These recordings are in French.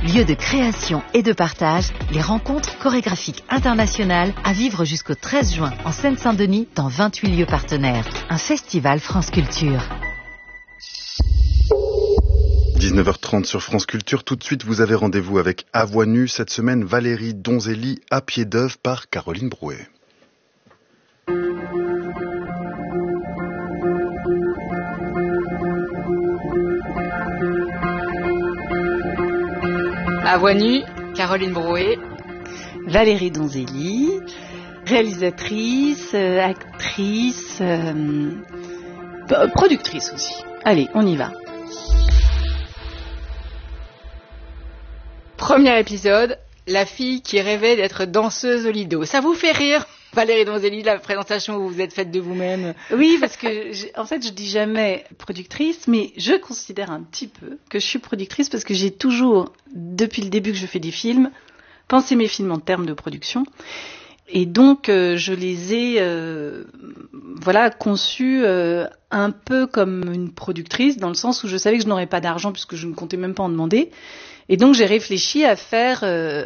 Lieu de création et de partage, les rencontres chorégraphiques internationales à vivre jusqu'au 13 juin en Seine-Saint-Denis dans 28 lieux partenaires. Un festival France Culture. 19h30 sur France Culture. Tout de suite, vous avez rendez-vous avec À Voix Nue. Cette semaine, Valérie Donzelli à pied d'œuvre par Caroline Brouet. À Voix Nue, Caroline Brouet. Valérie Donzelli, réalisatrice, actrice, productrice aussi. Allez, on y va. Premier épisode, la fille qui rêvait d'être danseuse au Lido. Ça vous fait rire, Valérie Donzelli, la présentation où vous êtes faite de vous-même? Oui, parce que en fait, je dis jamais productrice, mais je considère un petit peu que je suis productrice parce que j'ai toujours, depuis le début que je fais des films, pensé mes films en termes de production. Et donc, je les ai conçus un peu comme une productrice, dans le sens où je savais que je n'aurais pas d'argent puisque je ne comptais même pas en demander. Et donc, j'ai réfléchi à faire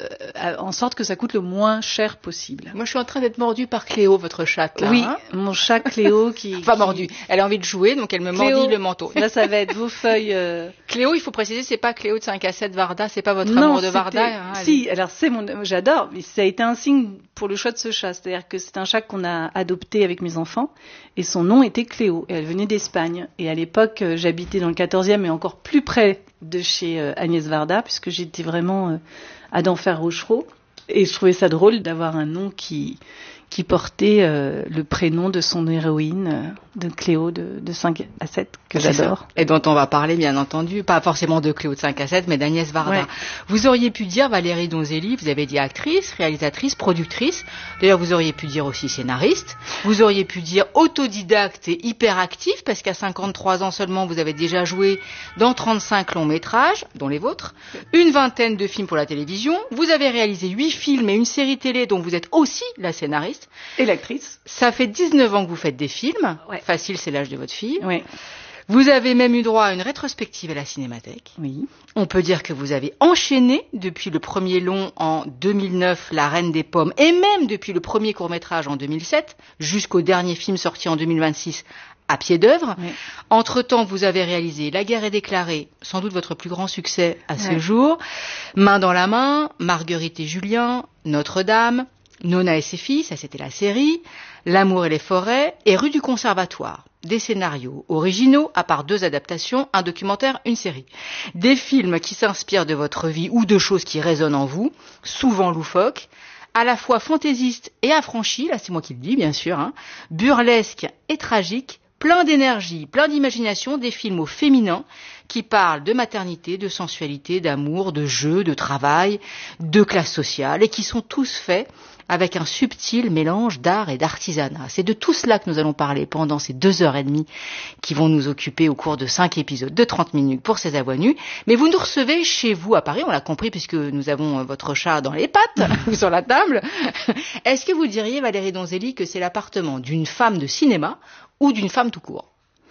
en sorte que ça coûte le moins cher possible. Moi, je suis en train d'être mordue par Cléo, votre chatte, là. Oui, hein, mon chat Cléo qui... Enfin, mordue. Elle a envie de jouer, donc elle me mordit le manteau. Là, ça va être vos feuilles... Cléo, il faut préciser, c'est pas Cléo de 5 à 7 Varda, c'est pas votre amour de Varda. Hein, si, alors c'est j'adore, mais ça a été un signe pour le choix de ce chat. C'est-à-dire que c'est un chat qu'on a adopté avec mes enfants, et son nom était Cléo, et elle venait d'Espagne. Et à l'époque, j'habitais dans le 14e, et encore plus près de chez Agnès Varda, puisque j'étais vraiment à d'Enfer-Rochereau. Et je trouvais ça drôle d'avoir un nom qui portait le prénom de son héroïne, de Cléo de 5 à 7, que j'adore. Ça. Et dont on va parler, bien entendu, pas forcément de Cléo de 5 à 7, mais d'Agnès Varda. Ouais. Vous auriez pu dire, Valérie Donzelli, vous avez dit actrice, réalisatrice, productrice. D'ailleurs, vous auriez pu dire aussi scénariste. Vous auriez pu dire autodidacte et hyperactif, parce qu'à 53 ans seulement, vous avez déjà joué dans 35 longs métrages, dont les vôtres, une vingtaine de films pour la télévision. Vous avez réalisé 8 films et une série télé dont vous êtes aussi la scénariste. Et l'actrice. Ça fait 19 ans que vous faites des films. Ouais. Facile, c'est l'âge de votre fille. Oui. Vous avez même eu droit à une rétrospective à la Cinémathèque. Oui. On peut dire que vous avez enchaîné depuis le premier long en 2009, La Reine des Pommes, et même depuis le premier court-métrage en 2007, jusqu'au dernier film sorti en 2026, À pied d'œuvre. Oui. Entre-temps, vous avez réalisé La guerre est déclarée, sans doute votre plus grand succès à ce jour, Main dans la main, Marguerite et Julien, Notre-Dame, Nona et ses filles, ça c'était la série, L'amour et les forêts et Rue du Conservatoire. Des scénarios originaux, à part 2 adaptations, un documentaire, une série. Des films qui s'inspirent de votre vie ou de choses qui résonnent en vous, souvent loufoques, à la fois fantaisistes et affranchis, là c'est moi qui le dis bien sûr, hein, burlesques et tragiques, plein d'énergie, plein d'imagination, des films au féminin qui parlent de maternité, de sensualité, d'amour, de jeu, de travail, de classe sociale et qui sont tous faits avec un subtil mélange d'art et d'artisanat. C'est de tout cela que nous allons parler pendant ces 2h30 qui vont nous occuper au cours de 5 épisodes de 30 minutes pour ces À Voix Nue. Mais vous nous recevez chez vous à Paris, on l'a compris puisque nous avons votre chat dans les pattes ou sur la table. Est-ce que vous diriez, Valérie Donzelli, que c'est l'appartement d'une femme de cinéma ou d'une femme tout court?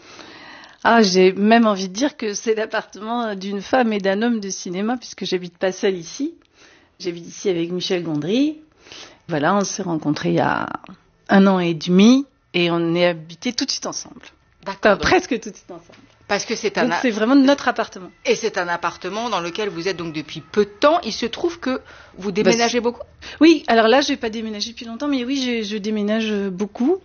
Ah, j'ai même envie de dire que c'est l'appartement d'une femme et d'un homme de cinéma puisque j'habite pas seule ici. J'habite ici avec Michel Gondry. Voilà, on s'est rencontrés il y a 1 an et demi et on est habités tout de suite ensemble. D'accord. Enfin, presque tout de suite ensemble. Parce que c'est c'est vraiment notre appartement. Et c'est un appartement dans lequel vous êtes donc depuis peu de temps. Il se trouve que vous déménagez beaucoup? Oui, alors là, je n'ai pas déménagé depuis longtemps, mais oui, je déménage beaucoup.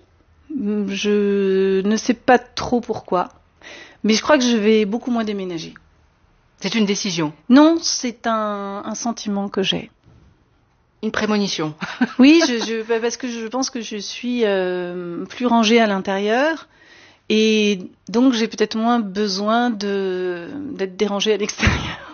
Je ne sais pas trop pourquoi, mais je crois que je vais beaucoup moins déménager. C'est une décision? Non, c'est un sentiment que j'ai. Une prémonition? Oui, parce que je pense que je suis plus rangée à l'intérieur et donc j'ai peut-être moins besoin d'être dérangée à l'extérieur.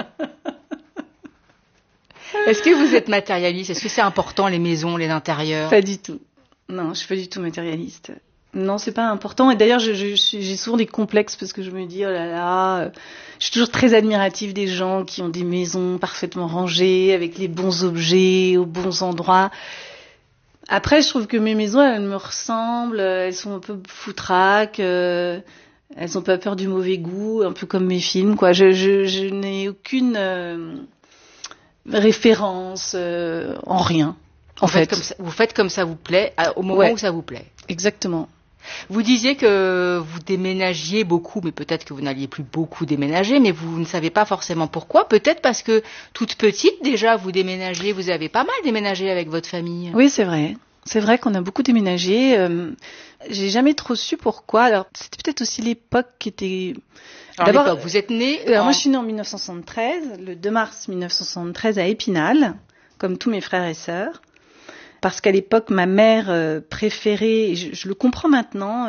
Est-ce que vous êtes matérialiste? Est-ce que c'est important les maisons, les intérieurs? Pas du tout. Non, je suis pas du tout matérialiste. Non, c'est pas important. Et d'ailleurs, j'ai souvent des complexes parce que je me dis, oh là là, je suis toujours très admirative des gens qui ont des maisons parfaitement rangées, avec les bons objets, aux bons endroits. Après, je trouve que mes maisons, elles me ressemblent, elles sont un peu foutraques, elles ont pas peur du mauvais goût, un peu comme mes films, quoi. Je n'ai aucune référence, en rien. Vous faites comme ça vous plaît, au moment où ça vous plaît. Exactement. Vous disiez que vous déménagiez beaucoup, mais peut-être que vous n'alliez plus beaucoup déménager, mais vous ne savez pas forcément pourquoi. Peut-être parce que toute petite, déjà, vous déménagiez, vous avez pas mal déménagé avec votre famille. Oui, c'est vrai. C'est vrai qu'on a beaucoup déménagé. J'ai jamais trop su pourquoi. Alors, c'était peut-être aussi l'époque qui était... Alors, d'abord, l'époque, vous êtes née moi, je suis née en 1973, le 2 mars 1973 à Épinal, comme tous mes frères et sœurs. Parce qu'à l'époque, ma mère préférait, et je le comprends maintenant,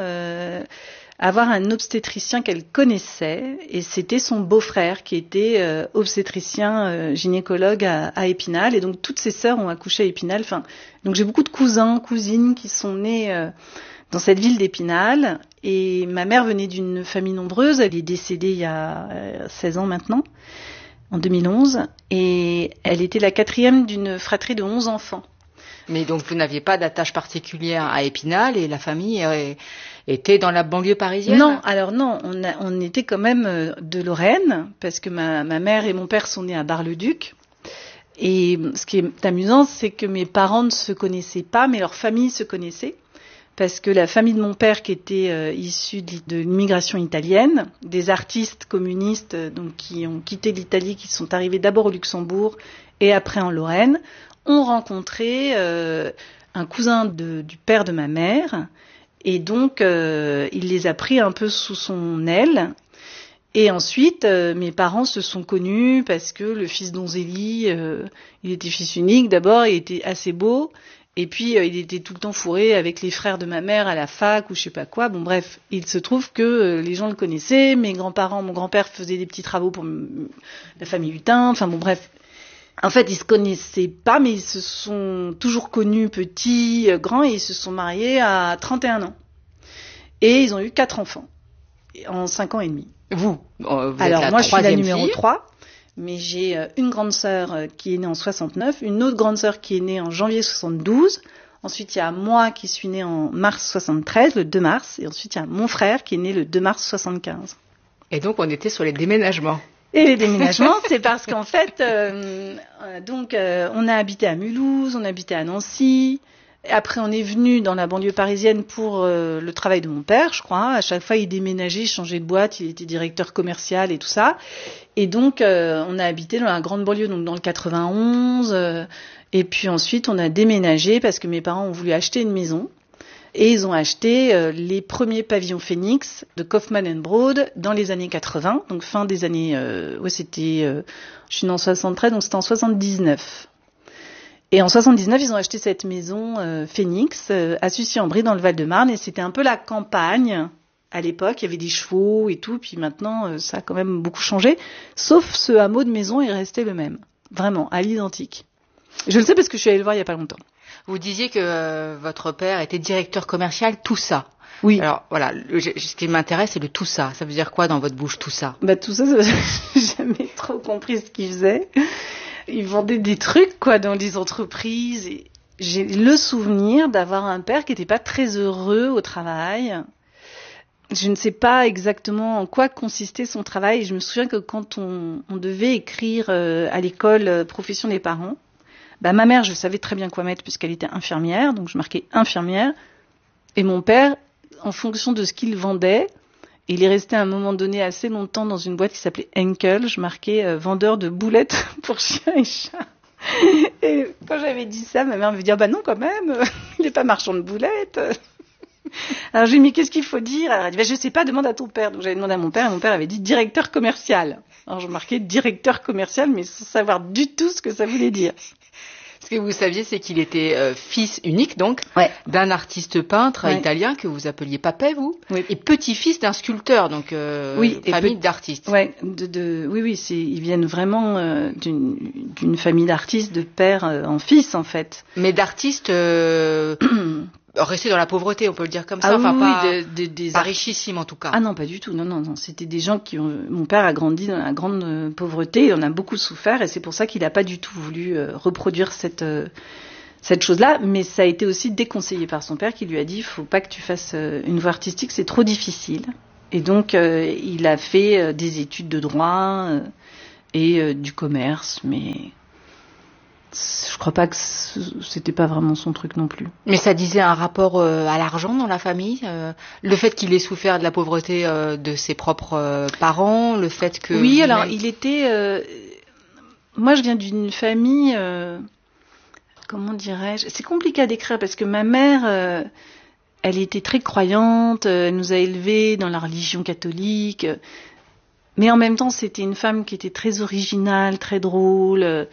avoir un obstétricien qu'elle connaissait, et c'était son beau-frère qui était obstétricien gynécologue à Épinal, et donc toutes ses sœurs ont accouché à Épinal. Enfin, donc j'ai beaucoup de cousins, cousines qui sont nés dans cette ville d'Épinal, et ma mère venait d'une famille nombreuse. Elle est décédée il y a 16 ans maintenant, en 2011, et elle était la 4e d'une fratrie de 11 enfants. Mais donc vous n'aviez pas d'attache particulière à Épinal et la famille était dans la banlieue parisienne? Non, alors non, on était quand même de Lorraine, parce que ma mère et mon père sont nés à Bar-le-Duc. Et ce qui est amusant, c'est que mes parents ne se connaissaient pas, mais leur famille se connaissait. Parce que la famille de mon père, qui était issue de l'immigration italienne, des artistes communistes donc qui ont quitté l'Italie, qui sont arrivés d'abord au Luxembourg et après en Lorraine, ont rencontré un cousin du père de ma mère, et donc il les a pris un peu sous son aile. Et ensuite, mes parents se sont connus parce que le fils d'Onzélie, il était fils unique d'abord, il était assez beau, et puis il était tout le temps fourré avec les frères de ma mère à la fac ou je sais pas quoi. Bon bref, il se trouve que les gens le connaissaient, mes grands-parents, mon grand-père faisait des petits travaux pour la famille Hutin, enfin bon bref. En fait, ils se connaissaient pas, mais ils se sont toujours connus petits, grands, et ils se sont mariés à 31 ans. Et ils ont eu 4 enfants, en 5 ans et demi. Vous Alors, moi, je suis la numéro fille. 3, mais j'ai une grande sœur qui est née en 69, une autre grande sœur qui est née en janvier 72. Ensuite, il y a moi qui suis née en mars 73, le 2 mars. Et ensuite, il y a mon frère qui est né le 2 mars 75. Et donc, on était sur les déménagements. Et les déménagements, c'est parce qu'en fait, on a habité à Mulhouse, on a habité à Nancy. Après, on est venu dans la banlieue parisienne pour le travail de mon père, je crois. À chaque fois, il déménageait, il changeait de boîte, il était directeur commercial et tout ça. Et donc, on a habité dans la grande banlieue, donc dans le 91. Et puis ensuite, on a déménagé parce que mes parents ont voulu acheter une maison. Et ils ont acheté les premiers pavillons Phoenix de Kaufmann & Broad dans les années 80, donc fin des années... je suis née en 73, donc c'était en 79. Et en 79, ils ont acheté cette maison Phoenix à Sucy-en-Brie dans le Val-de-Marne, et c'était un peu la campagne à l'époque. Il y avait des chevaux et tout, puis maintenant, ça a quand même beaucoup changé. Sauf ce hameau de maison est resté le même, vraiment, à l'identique. Je le sais parce que je suis allée le voir il y a pas longtemps. Vous disiez que votre père était directeur commercial, tout ça. Oui. Alors voilà, ce qui m'intéresse, c'est le tout ça. Ça veut dire quoi dans votre bouche, tout ça? Tout ça, j'ai jamais trop compris ce qu'il faisait. Il vendait des trucs, quoi, dans les entreprises. Et j'ai le souvenir d'avoir un père qui n'était pas très heureux au travail. Je ne sais pas exactement en quoi consistait son travail. Et je me souviens que quand on devait écrire à l'école profession des parents, ma mère, je savais très bien quoi mettre puisqu'elle était infirmière, donc je marquais infirmière. Et mon père, en fonction de ce qu'il vendait, il est resté à un moment donné assez longtemps dans une boîte qui s'appelait Henkel, je marquais vendeur de boulettes pour chiens et chats. Et quand j'avais dit ça, ma mère me dit non quand même, il n'est pas marchand de boulettes. Alors je lui ai dit mais qu'est-ce qu'il faut dire? Elle a dit je sais pas, demande à ton père. Donc j'avais demandé à mon père et mon père avait dit directeur commercial. Alors je marquais directeur commercial mais sans savoir du tout ce que ça voulait dire. Ce que vous saviez, c'est qu'il était fils unique, donc, d'un artiste peintre italien que vous appeliez Papet, vous, et petit-fils d'un sculpteur, donc famille d'artistes. Oui, ils viennent vraiment d'une famille d'artistes, de père en fils, en fait. Mais d'artistes restés dans la pauvreté, on peut le dire comme ça, pas richissimes en tout cas. Ah non, pas du tout, non, c'était des gens mon père a grandi dans la grande pauvreté, il en a beaucoup souffert, et c'est pour ça qu'il n'a pas du tout voulu reproduire cette chose-là, mais ça a été aussi déconseillé par son père qui lui a dit, il faut pas que tu fasses une voie artistique, c'est trop difficile. Et donc, il a fait des études de droit et du commerce, mais je crois pas que c'était pas vraiment son truc non plus. Mais ça disait un rapport à l'argent dans la famille, le fait qu'il ait souffert de la pauvreté de ses propres parents, le fait que... Oui, alors il était... Moi, je viens d'une famille... comment dirais-je ? C'est compliqué à décrire parce que ma mère, elle était très croyante, elle nous a élevés dans la religion catholique, mais en même temps, c'était une femme qui était très originale, très drôle,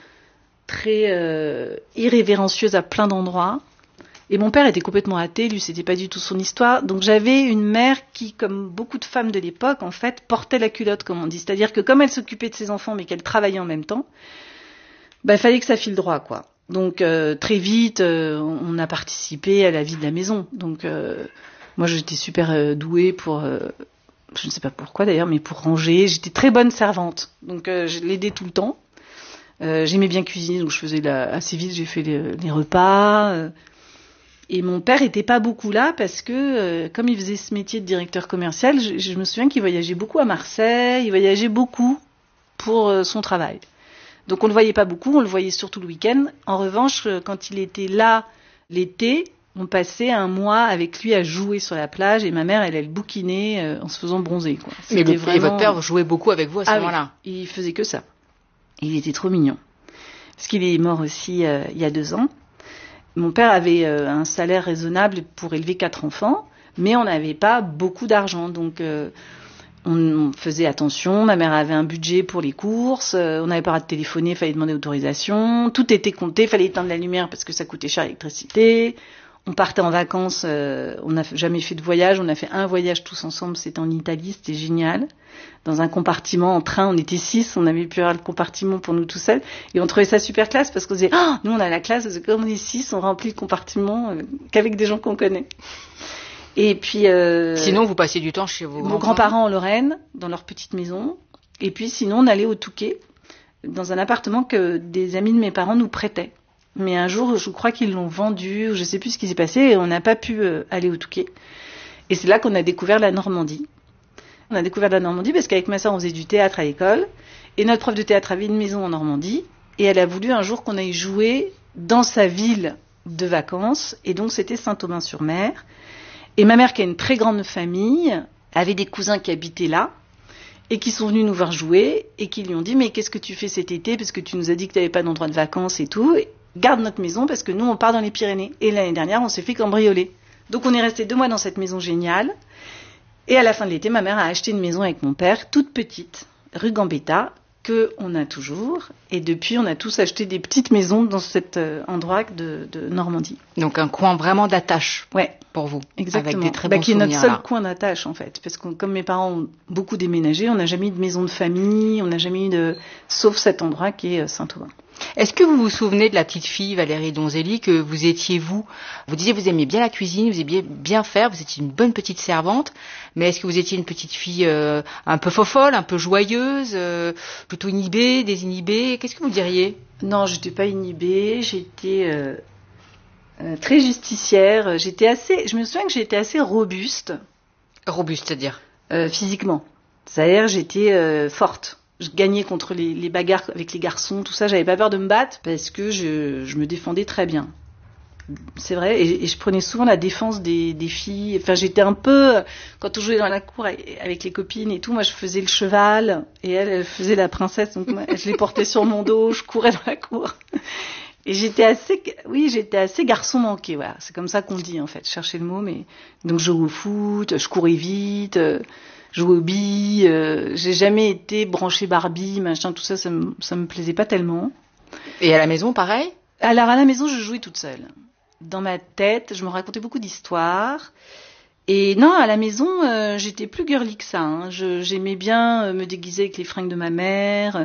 très irrévérencieuse à plein d'endroits. Et mon père était complètement athée, lui, c'était pas du tout son histoire. Donc j'avais une mère qui, comme beaucoup de femmes de l'époque, en fait, portait la culotte, comme on dit. C'est-à-dire que comme elle s'occupait de ses enfants, mais qu'elle travaillait en même temps, il fallait que ça file droit, quoi. Donc très vite, on a participé à la vie de la maison. Donc moi, j'étais super douée pour... je ne sais pas pourquoi d'ailleurs, mais pour ranger. J'étais très bonne servante. Donc je l'aidais tout le temps. J'aimais bien cuisiner, donc je faisais assez vite, j'ai fait les repas. Et mon père était pas beaucoup là parce que, comme il faisait ce métier de directeur commercial, je me souviens qu'il voyageait beaucoup à Marseille, il voyageait beaucoup pour son travail. Donc on le voyait pas beaucoup, on le voyait surtout le week-end. En revanche, quand il était là l'été, on passait un mois avec lui à jouer sur la plage et ma mère, elle bouquinait en se faisant bronzer, quoi. Mais et votre père jouait beaucoup avec vous à ce moment-là? Oui, il faisait que ça. Il était trop mignon. Parce qu'il est mort aussi il y a 2 ans. Mon père avait un salaire raisonnable pour élever 4 enfants, mais on n'avait pas beaucoup d'argent. Donc on faisait attention. Ma mère avait un budget pour les courses. On n'avait pas le droit de téléphoner, il fallait demander autorisation. Tout était compté, il fallait éteindre la lumière parce que ça coûtait cher l'électricité. On partait en vacances, on n'a jamais fait de voyage, on a fait un voyage tous ensemble, c'était en Italie, c'était génial. Dans un compartiment en train, on était 6, on avait pu avoir le compartiment pour nous tout seuls, et on trouvait ça super classe parce qu'on disait, nous on a la classe, parce que comme on est 6, on remplit le compartiment qu'avec des gens qu'on connaît. Et puis... sinon, vous passiez du temps chez vos grands-parents en Lorraine, dans leur petite maison, et puis sinon on allait au Touquet, dans un appartement que des amis de mes parents nous prêtaient. Mais un jour, je crois qu'ils l'ont vendu, ou je sais plus ce qui s'est passé, et on n'a pas pu aller au Touquet. Et c'est là qu'on a découvert la Normandie. On a découvert la Normandie parce qu'avec ma sœur, on faisait du théâtre à l'école, et notre prof de théâtre avait une maison en Normandie, et elle a voulu un jour qu'on aille jouer dans sa ville de vacances, et donc c'était Saint-Aubin-sur-Mer. Et ma mère, qui a une très grande famille, avait des cousins qui habitaient là, et qui sont venus nous voir jouer, et qui lui ont dit « Mais qu'est-ce que tu fais cet été, parce que tu nous as dit que tu n'avais pas d'endroit de vacances et tout ». Garde notre maison parce que nous on part dans les Pyrénées et l'année dernière on s'est fait cambrioler. Donc on est resté 2 mois dans cette maison géniale et à la fin de l'été ma mère a acheté une maison avec mon père toute petite rue Gambetta que on a toujours et depuis on a tous acheté des petites maisons dans cet endroit de Normandie. Donc un coin vraiment d'attache. Ouais, pour vous. Exactement. Avec des très bons qui est notre souvenirs, seul là. coin d'attache en fait parce que comme mes parents ont beaucoup déménagé, on n'a jamais eu de maison de famille, on n'a jamais eu sauf cet endroit qui est Saint-Aubin. Est-ce que vous vous souvenez de la petite fille Valérie Donzelli que vous étiez vous disiez vous aimiez bien la cuisine, vous aimiez bien faire, vous étiez une bonne petite servante, mais est-ce que vous étiez une petite fille un peu fofolle, un peu joyeuse, plutôt inhibée, désinhibée? Qu'est-ce que vous diriez? Non, j'étais pas inhibée, j'étais très justicière, je me souviens que j'étais assez robuste. Robuste, c'est-à-dire physiquement. C'est-à-dire j'étais forte. Je gagnais contre les bagarres avec les garçons, tout ça. J'avais pas peur de me battre parce que je me défendais très bien. C'est vrai. Et je prenais souvent la défense des filles. Enfin, j'étais un peu... Quand on jouait dans la cour avec les copines et tout, moi, je faisais le cheval. Et elle faisait la princesse. Donc, moi, je les portais sur mon dos. Je courais dans la cour. Et j'étais assez garçon manqué. Voilà. C'est comme ça qu'on dit, en fait. Je cherchais le mot, mais... Donc, je jouais au foot, je courais vite... jouer aux billes, j'ai jamais été branchée Barbie, machin, tout ça, ça me plaisait pas tellement. Et à la maison, pareil? Alors à la maison, je jouais toute seule. Dans ma tête, je me racontais beaucoup d'histoires. Et non, à la maison, j'étais plus girly que ça. Hein. J'aimais bien me déguiser avec les fringues de ma mère.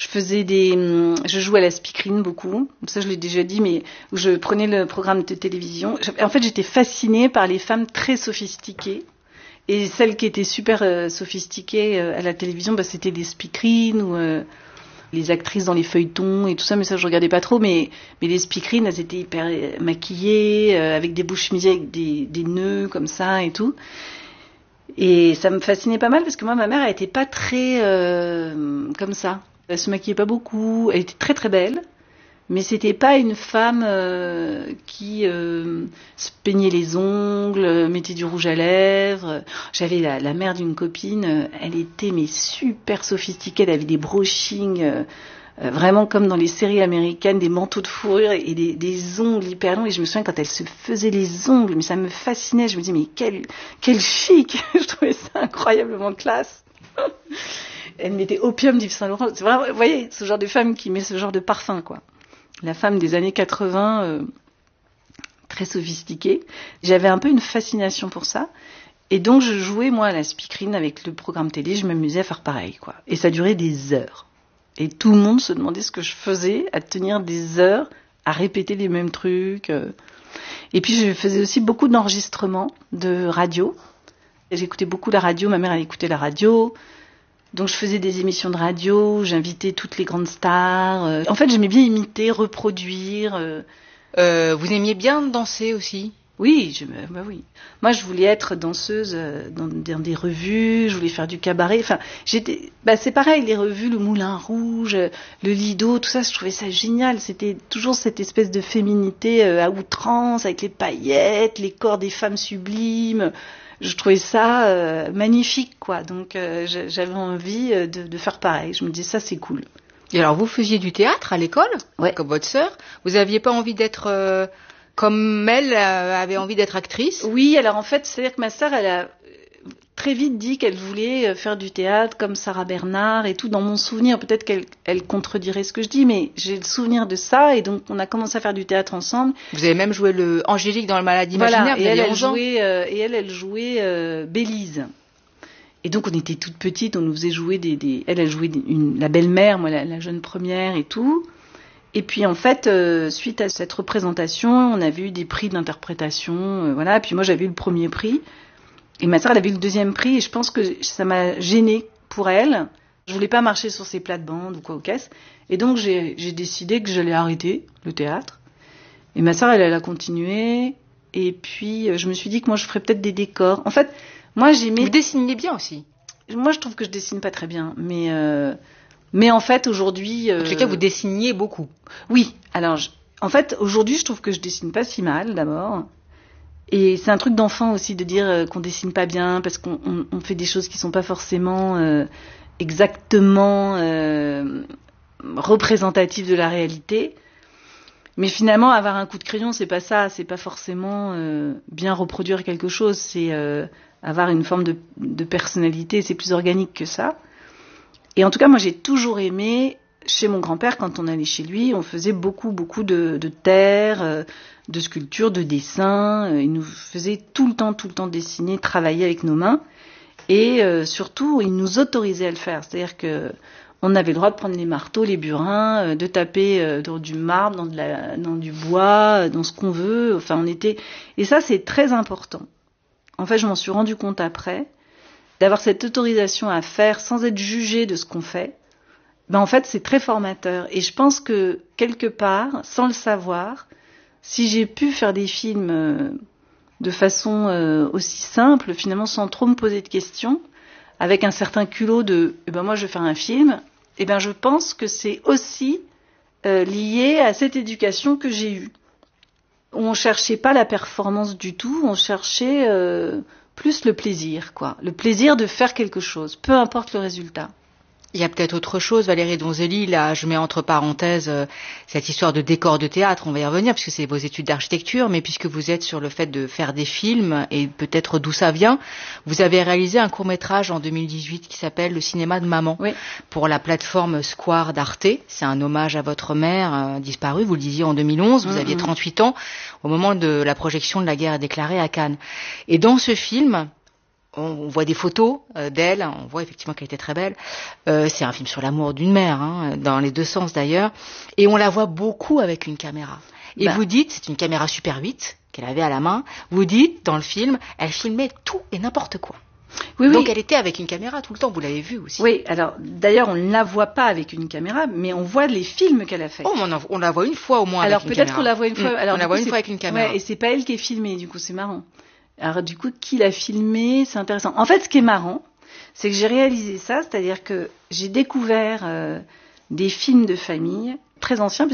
Je jouais à la speakerine beaucoup. Ça, je l'ai déjà dit, mais je prenais le programme de télévision. En fait, j'étais fascinée par les femmes très sophistiquées. Et celles qui étaient super sophistiquées à la télévision, c'était les speakerines ou les actrices dans les feuilletons et tout ça, mais ça je regardais pas trop. Mais les speakerines, elles étaient hyper maquillées, avec des bouches misées, avec des nœuds comme ça et tout. Et ça me fascinait pas mal parce que moi, ma mère, elle était pas très comme ça. Elle se maquillait pas beaucoup, elle était très très belle. Mais c'était pas une femme qui se peignait les ongles, mettait du rouge à lèvres. J'avais la mère d'une copine, elle était mais super sophistiquée, elle avait des brushings vraiment comme dans les séries américaines, des manteaux de fourrure et des ongles hyper longs. Et je me souviens quand elle se faisait les ongles, mais ça me fascinait. Je me disais mais quel chic. Je trouvais ça incroyablement classe. Elle mettait Opium d'Yves Saint Laurent. C'est vraiment, vous voyez, ce genre de femme qui met ce genre de parfum, quoi. La femme des années 80, très sophistiquée. J'avais un peu une fascination pour ça. Et donc, je jouais, moi, à la speakerine avec le programme télé. Je m'amusais à faire pareil, quoi. Et ça durait des heures. Et tout le monde se demandait ce que je faisais à tenir des heures, à répéter les mêmes trucs. Et puis, je faisais aussi beaucoup d'enregistrements de radio. Et j'écoutais beaucoup la radio. Ma mère, elle écoutait la radio. Donc je faisais des émissions de radio, j'invitais toutes les grandes stars. En fait, j'aimais bien imiter, reproduire. Vous aimiez bien danser aussi? Oui, oui. Moi, je voulais être danseuse dans des revues, je voulais faire du cabaret. Enfin, c'est pareil, les revues, le Moulin Rouge, le Lido, tout ça, je trouvais ça génial. C'était toujours cette espèce de féminité à outrance, avec les paillettes, les corps des femmes sublimes. Je trouvais ça magnifique, quoi. Donc, j'avais envie de faire pareil. Je me disais, ça, c'est cool. Et alors, vous faisiez du théâtre à l'école, ouais, comme votre sœur. Vous n'aviez pas envie d'être, comme elle avait envie d'être actrice? Oui, alors en fait, c'est-à-dire que ma sœur, elle a très vite dit qu'elle voulait faire du théâtre comme Sarah Bernard et tout. Dans mon souvenir, peut-être qu'elle contredirait ce que je dis, mais j'ai le souvenir de ça. Et donc, on a commencé à faire du théâtre ensemble. Vous avez même joué le Angélique dans le Malade imaginaire. Voilà, et elle jouait Bélise. Et donc, on était toutes petites, on nous faisait jouer elle jouait la belle-mère, moi la jeune première et tout. Et puis, en fait, suite à cette représentation, on avait eu des prix d'interprétation, voilà. Puis moi, j'avais eu le premier prix. Et ma sœur, elle avait eu le deuxième prix, et je pense que ça m'a gênée pour elle. Je voulais pas marcher sur ses plates-bandes ou quoi aux caisses. Et donc, j'ai décidé que j'allais arrêter le théâtre. Et ma sœur, elle a continué. Et puis, je me suis dit que moi, je ferais peut-être des décors. En fait, moi, j'aimais... Vous dessiniez bien aussi? Moi, je trouve que je dessine pas très bien. Mais en fait, aujourd'hui... En tout cas, vous dessiniez beaucoup. Oui. Alors, en fait, aujourd'hui, je trouve que je dessine pas si mal, d'abord. Et c'est un truc d'enfant aussi de dire qu'on dessine pas bien parce qu'on fait des choses qui sont pas forcément exactement représentatives de la réalité. Mais finalement, avoir un coup de crayon, c'est pas ça. C'est pas forcément bien reproduire quelque chose. C'est avoir une forme de personnalité. C'est plus organique que ça. Et en tout cas, moi, j'ai toujours aimé... Chez mon grand-père, quand on allait chez lui, on faisait beaucoup de terre, de sculptures, de dessins. Il nous faisait tout le temps dessiner, travailler avec nos mains. Et surtout, il nous autorisait à le faire. C'est-à-dire que on avait le droit de prendre les marteaux, les burins, de taper dans du marbre, dans du bois, dans ce qu'on veut. Enfin, on était... Et ça, c'est très important. En fait, je m'en suis rendu compte après, d'avoir cette autorisation à faire sans être jugé de ce qu'on fait. Ben en fait, c'est très formateur. Et je pense que, quelque part, sans le savoir, si j'ai pu faire des films de façon aussi simple, finalement, sans trop me poser de questions, avec un certain culot de « moi, je vais faire un film », je pense que c'est aussi lié à cette éducation que j'ai eue. On cherchait pas la performance du tout, on cherchait plus le plaisir, quoi. Le plaisir de faire quelque chose, peu importe le résultat. Il y a peut-être autre chose, Valérie Donzelli, là je mets entre parenthèses cette histoire de décor de théâtre, on va y revenir puisque c'est vos études d'architecture, mais puisque vous êtes sur le fait de faire des films et peut-être d'où ça vient, vous avez réalisé un court-métrage en 2018 qui s'appelle Le cinéma de maman, oui, pour la plateforme Square d'Arte. C'est un hommage à votre mère disparue, vous le disiez en 2011, vous aviez 38 ans au moment de la projection de La guerre est déclarée à Cannes. Et dans ce film... On voit des photos d'elle, on voit effectivement qu'elle était très belle. C'est un film sur l'amour d'une mère, dans les deux sens d'ailleurs. Et on la voit beaucoup avec une caméra. Et vous dites, c'est une caméra Super 8 qu'elle avait à la main, vous dites, dans le film, elle filmait tout et n'importe quoi. Oui, donc elle était avec une caméra tout le temps, vous l'avez vu aussi. Oui, alors d'ailleurs on ne la voit pas avec une caméra, mais on voit les films qu'elle a fait. Oh, on la voit une fois au moins avec une caméra. Alors peut-être qu'on la voit une fois. Alors, on la voit une fois avec une caméra. Ouais, et c'est pas elle qui est filmée, du coup c'est marrant. Alors du coup, qui l'a filmé, c'est intéressant. En fait, ce qui est marrant, c'est que j'ai réalisé ça, c'est-à-dire que j'ai découvert des films de famille très anciens,